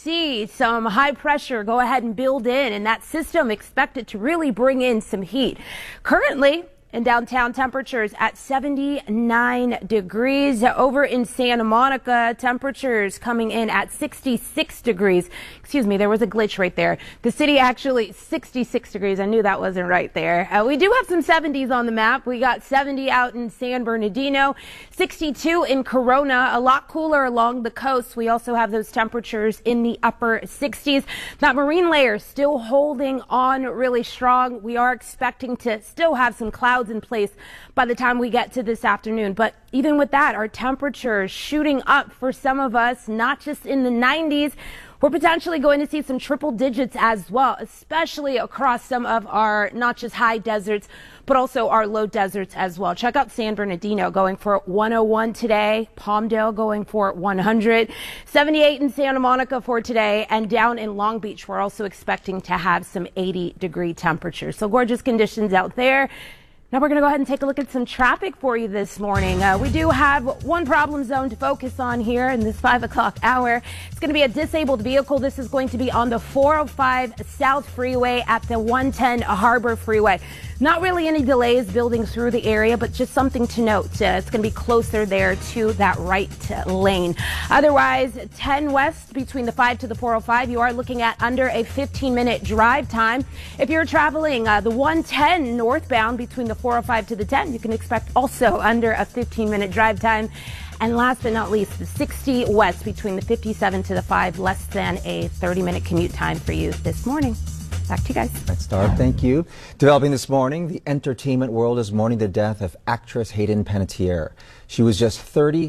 see some high pressure go ahead and build in, and that system expected to really bring in some heat. Currently, in downtown, temperatures at 79 degrees. Over in Santa Monica, temperatures coming in at 66 degrees. Excuse me, there was a glitch right there. The city actually 66 degrees. I knew that wasn't right there. We do have some 70s on the map. We got 70 out in San Bernardino, 62 in Corona, a lot cooler along the coast. We also have those temperatures in the upper 60s. That marine layer still holding on really strong. We are expecting to still have some clouds in place by the time we get to this afternoon. But even with that, our temperatures shooting up for some of us, not just in the 90s. We're potentially going to see some triple digits as well, especially across some of our not just high deserts, but also our low deserts as well. Check out San Bernardino going for 101 today, Palmdale going for 100, 78 in Santa Monica for today, and down in Long Beach, we're also expecting to have some 80-degree temperatures. So gorgeous conditions out there. Now we're going to go ahead and take a look at some traffic for you this morning. We do have one problem zone to focus on here in this 5 o'clock hour. It's going to be a disabled vehicle. This is going to be on the 405 South Freeway at the 110 Harbor Freeway. Not really any delays building through the area, but just something to note. It's going to be closer there to that right lane. Otherwise, 10 west between the 5 to the 405, you are looking at under a 15-minute drive time. If you're traveling the 110 northbound between the 405 to the 10, you can expect also under a 15-minute drive time. And last but not least, the 60 west between the 57 to the 5, less than a 30-minute commute time for you this morning. Back to you guys. Right, Star, thank you. Developing this morning, the entertainment world is mourning the death of actress Hayden Panettiere. She was just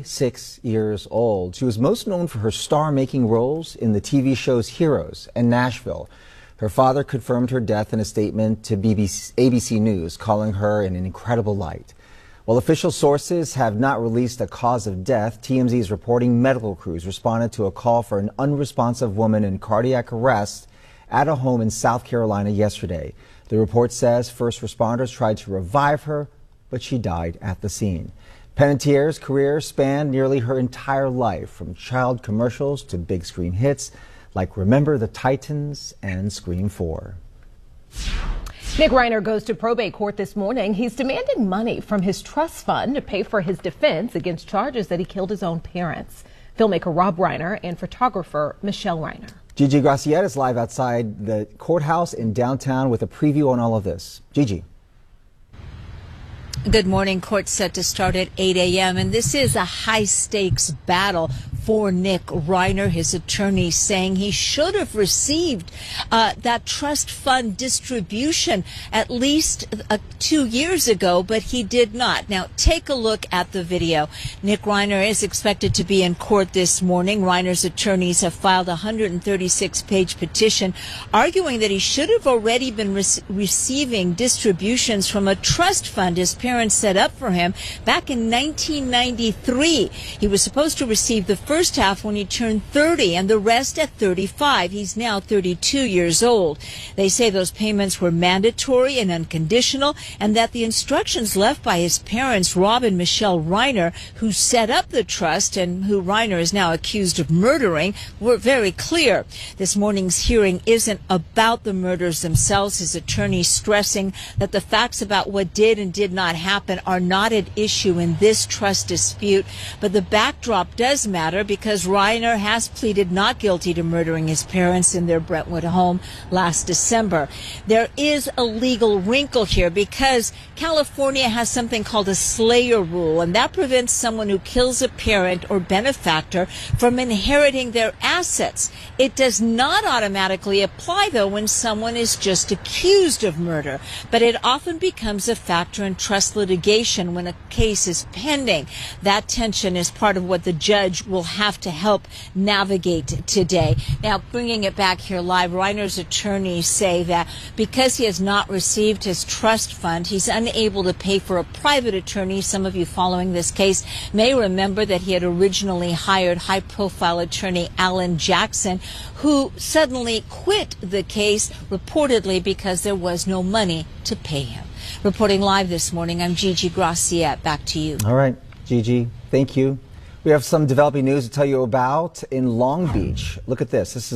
36 years old. She was most known for her star-making roles in the TV shows Heroes and Nashville. Her father confirmed her death in a statement to ABC News, calling her in an incredible light. While official sources have not released a cause of death, TMZ is reporting medical crews responded to a call for an unresponsive woman in cardiac arrest at a home in South Carolina yesterday. The report says first responders tried to revive her, but she died at the scene. Panettiere's career spanned nearly her entire life, from child commercials to big screen hits like Remember the Titans and Scream 4. Nick Reiner goes to probate court this morning. He's demanding money from his trust fund to pay for his defense against charges that he killed his own parents. Filmmaker Rob Reiner and photographer Michelle Reiner. Gigi Graciette is live outside the courthouse in downtown with a preview on all of this. Gigi. Good morning. Court set to start at 8 a.m. and this is a high-stakes battle for Nick Reiner. His attorney saying he should have received that trust fund distribution at least 2 years ago, but he did not. Now, take a look at the video. Nick Reiner is expected to be in court this morning. Reiner's attorneys have filed a 136-page petition arguing that he should have already been receiving distributions from a trust fund his parents set up for him back in 1993. He was supposed to receive the first half when he turned 30 and the rest at 35. He's now 32 years old. They say those payments were mandatory and unconditional, and that the instructions left by his parents, Rob and Michelle Reiner, who set up the trust and who Reiner is now accused of murdering, were very clear. This morning's hearing isn't about the murders themselves. His attorney stressing that the facts about what did and did not happen are not at issue in this trust dispute, but the backdrop does matter because Reiner has pleaded not guilty to murdering his parents in their Brentwood home last December. There is a legal wrinkle here because California has something called a slayer rule, and that prevents someone who kills a parent or benefactor from inheriting their assets. It does not automatically apply, though, when someone is just accused of murder, but it often becomes a factor in trust litigation when a case is pending. That tension is part of what the judge will have to help navigate today. Now, bringing it back here live, Reiner's attorneys say that because he has not received his trust fund, he's unable to pay for a private attorney. Some of you following this case may remember that he had originally hired high-profile attorney Alan Jackson, who suddenly quit the case, reportedly because there was no money to pay him. Reporting live this morning, I'm Gigi Graciette. Back to you. All right, Gigi, thank you. We have some developing news to tell you about in Long Beach. Look at this. This is